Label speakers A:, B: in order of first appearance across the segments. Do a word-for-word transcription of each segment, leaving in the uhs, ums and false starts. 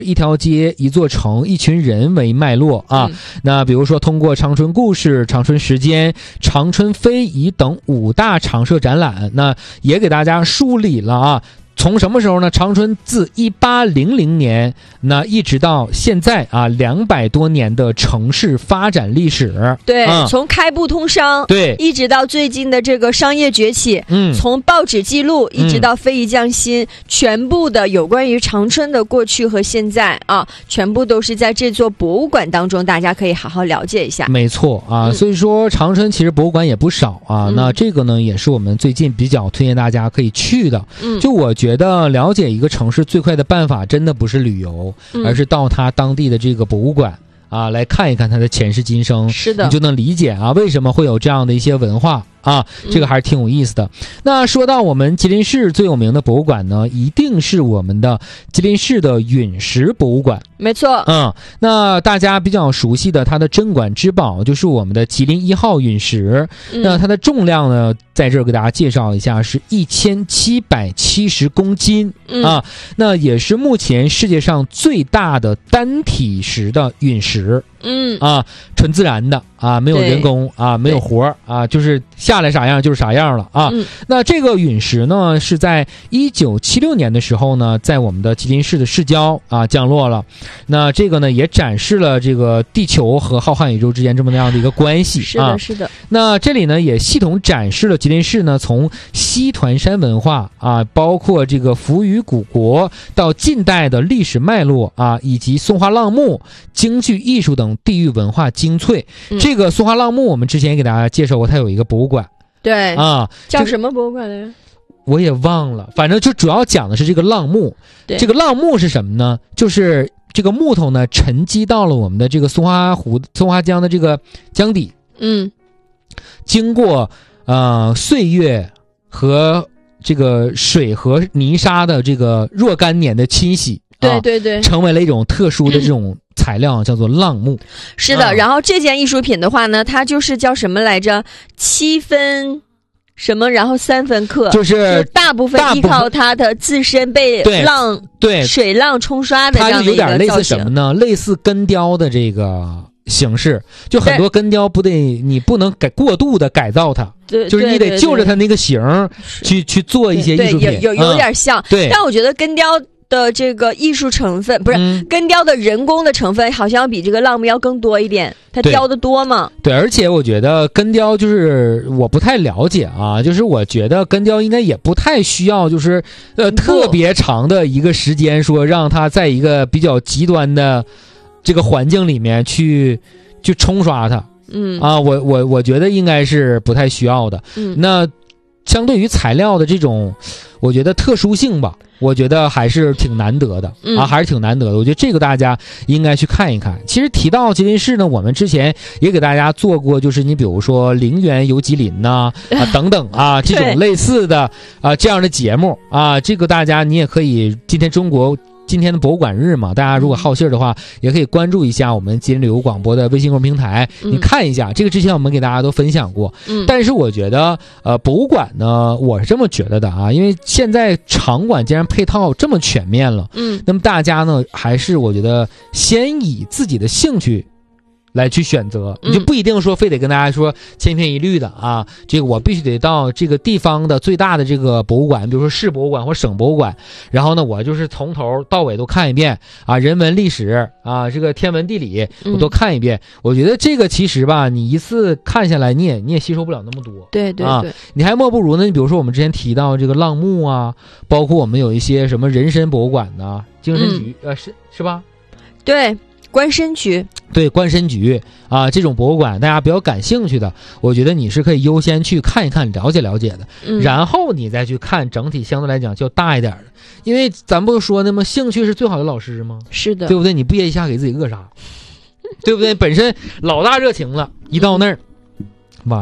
A: 一条街、一座城、一群人为脉络啊。嗯、那比如说，通过长春故事、长春时间、长春非遗等五大常设展览，那也给大家梳理了啊。从什么时候呢？长春自一八零零年那一直到现在啊，两百多年的城市发展历史。
B: 对，嗯、从开埠通商，
A: 对，
B: 一直到最近的这个商业崛起，
A: 嗯，
B: 从报纸记录一直到非遗匠心，嗯、全部的有关于长春的过去和现在啊，全部都是在这座博物馆当中，大家可以好好了解一下。
A: 没错啊，嗯、所以说长春其实博物馆也不少啊。嗯、那这个呢，也是我们最近比较推荐大家可以去的。嗯，就我觉得。觉得了解一个城市最快的办法真的不是旅游，嗯、而是到它当地的这个博物馆啊来看一看它的前世今生。
B: 是的，
A: 你就能理解啊为什么会有这样的一些文化啊，这个还是挺有意思的。嗯、那说到我们吉林市最有名的博物馆呢，一定是我们的吉林市的陨石博物馆。
B: 没错，
A: 嗯，那大家比较熟悉的它的镇馆之宝就是我们的吉林一号陨石。嗯、那它的重量呢，在这儿给大家介绍一下，是一千七百七十公斤、嗯、啊，那也是目前世界上最大的单体石的陨石。
B: 嗯
A: 啊，纯自然的啊，没有人工啊，没有活啊，就是下来啥样就是啥样了啊。嗯、那这个陨石呢，是在一九七六年的时候呢，在我们的吉林市的市郊啊降落了。那这个呢，也展示了这个地球和浩瀚宇宙之间这么那样的一个关系。
B: 是的，是的。
A: 那这里呢，也系统展示了吉林市呢，从西团山文化啊，包括这个扶余古国到近代的历史脉络啊，以及松花浪木、京剧艺术等地域文化精粹。嗯、这个松花浪木我们之前也给大家介绍过，它有一个博物馆。
B: 对
A: 啊，
B: 叫什么博物馆来着？
A: 我也忘了，反正就主要讲的是这个浪木。
B: 对，
A: 这个浪木是什么呢？就是这个木头呢沉积到了我们的这个松花湖、松花江的这个江底。
B: 嗯，
A: 经过呃岁月和这个水和泥沙的这个若干年的侵袭。
B: 对对对、啊，
A: 成为了一种特殊的这种材料，嗯、叫做浪木。
B: 是的，
A: 啊、
B: 然后这件艺术品的话呢，它就是叫什么来着？七分什么，然后三分刻，
A: 就是
B: 大部分依靠它的自身被浪
A: 对
B: 水浪冲刷的这样的一个造型。
A: 它就有点类似什么呢？类似根雕的这个形式，就很多根雕不得你不能改过度的改造它。
B: 对，
A: 就是你得就着它那个形去去做一些艺术品，
B: 有有有点像。
A: 嗯、对，
B: 但我觉得根雕的这个艺术成分不是、嗯、根雕的人工的成分好像要比这个浪木要更多一点，它雕的多嘛。
A: 对，而且我觉得根雕就是我不太了解啊，就是我觉得根雕应该也不太需要就是呃特别长的一个时间说让它在一个比较极端的这个环境里面去去冲刷它。
B: 嗯
A: 啊，我我我觉得应该是不太需要的。
B: 嗯，
A: 那相对于材料的这种我觉得特殊性吧，我觉得还是挺难得的、嗯、啊，还是挺难得的。我觉得这个大家应该去看一看。其实提到吉林市呢，我们之前也给大家做过，就是你比如说陵园游吉林呐 啊, 啊等等啊这种类似的啊这样的节目啊，这个大家你也可以今天中国。今天的博物馆日嘛，大家如果好信的话，也可以关注一下我们吉林旅游广播的微信公众平台，
B: 嗯、
A: 你看一下。这个之前我们给大家都分享过，
B: 嗯，
A: 但是我觉得，呃，博物馆呢，我是这么觉得的啊，因为现在场馆既然配套这么全面了，
B: 嗯，
A: 那么大家呢，还是我觉得先以自己的兴趣来去选择，你就不一定说非得跟大家说千篇一律的啊。这个我必须得到这个地方的最大的这个博物馆，比如说市博物馆或省博物馆，然后呢，我就是从头到尾都看一遍啊，人文历史啊，这个天文地理我都看一遍。嗯、我觉得这个其实吧，你一次看下来，你也你也吸收不了那么多。
B: 对对对，
A: 啊，你还莫不如呢，你比如说我们之前提到这个浪木啊，包括我们有一些什么人参博物馆呐、精神局、嗯、呃是是吧？
B: 对。观参局，
A: 对观参局啊，这种博物馆大家比较感兴趣的，我觉得你是可以优先去看一看、了解了解的，
B: 嗯、
A: 然后你再去看整体相对来讲较大一点的，因为咱不说那么兴趣是最好的老师吗？
B: 是的，
A: 对不对？你憋一下给自己扼杀，对不对？本身老大热情了，一到那儿、嗯、完了，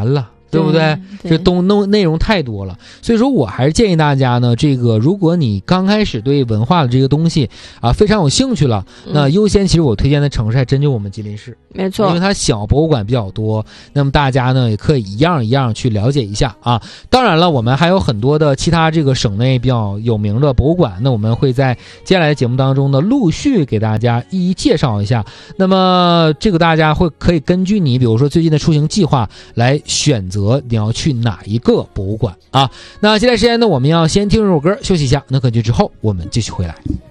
A: 对不对？这东内内容太多了，所以说我还是建议大家呢，这个如果你刚开始对文化的这个东西啊非常有兴趣了，那优先其实我推荐的城市还真就我们吉林市，
B: 没错，
A: 因为它小博物馆比较多，那么大家呢也可以一样一样去了解一下啊。当然了，我们还有很多的其他这个省内比较有名的博物馆，那我们会在接下来的节目当中呢陆续给大家一一介绍一下。那么这个大家会可以根据你比如说最近的出行计划来选择你要去哪一个博物馆啊。那接下来时间呢，我们要先听一首歌休息一下，那歌曲之后我们继续回来。